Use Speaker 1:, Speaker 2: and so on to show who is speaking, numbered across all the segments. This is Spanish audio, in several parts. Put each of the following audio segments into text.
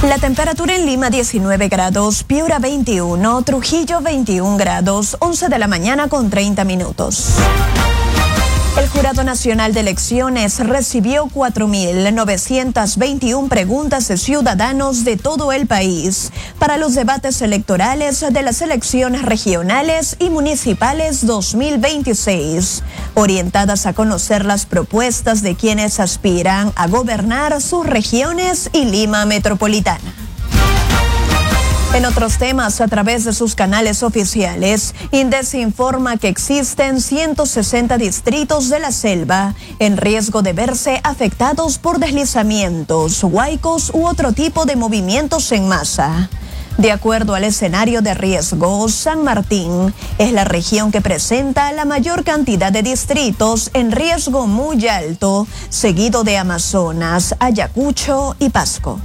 Speaker 1: La temperatura en Lima 19 grados, Piura 21, Trujillo 21 grados, 11 de la mañana con 30 minutos. El Jurado Nacional de Elecciones recibió 4.921 preguntas de ciudadanos de todo el país para los debates electorales de las elecciones regionales y municipales 2026, orientadas a conocer las propuestas de quienes aspiran a gobernar sus regiones y Lima metropolitana. En otros temas, a través de sus canales oficiales, INDEC informa que existen 160 distritos de la selva en riesgo de verse afectados por deslizamientos, huaicos u otro tipo de movimientos en masa. De acuerdo al escenario de riesgo, San Martín es la región que presenta la mayor cantidad de distritos en riesgo muy alto, seguido de Amazonas, Ayacucho y Pasco.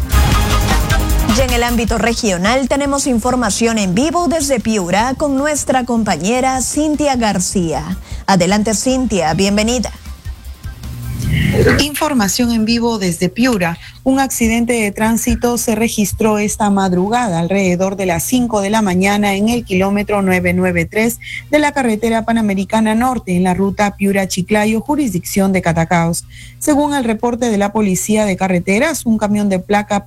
Speaker 1: Y en el ámbito regional tenemos información en vivo desde Piura con nuestra compañera Cintia García. Adelante, Cintia, bienvenida.
Speaker 2: Información en vivo desde Piura. Un accidente de tránsito se registró esta madrugada alrededor de las 5 de la mañana en el kilómetro 993 de la carretera Panamericana Norte en la ruta Piura-Chiclayo, jurisdicción de Catacaos. Según el reporte de la Policía de Carreteras, un camión de placa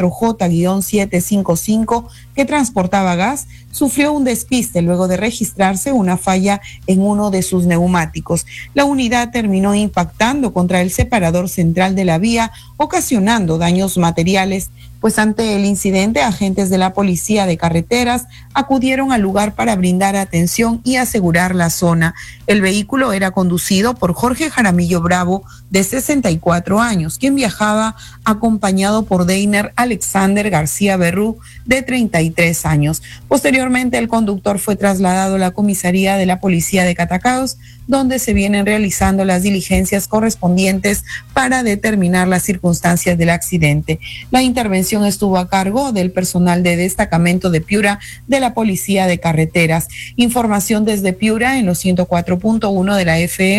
Speaker 2: P4J-755 que transportaba gas sufrió un despiste luego de registrarse una falla en uno de sus neumáticos. La unidad terminó impactando contra el separador central de la vía, ocasionando daños materiales, pues ante el incidente, agentes de la Policía de Carreteras acudieron al lugar para brindar atención y asegurar la zona. El vehículo era conducido por Jorge Jaramillo Bravo, de 64 años, quien viajaba acompañado por Deiner Alexander García Berrú, de 33 años. Posteriormente, el conductor fue trasladado a la comisaría de la Policía de Catacaos, donde se vienen realizando las diligencias correspondientes para determinar las circunstancias del accidente. La intervención estuvo a cargo del personal de destacamento de Piura de la Policía de Carreteras. Información desde Piura en los 104.1 de la FM.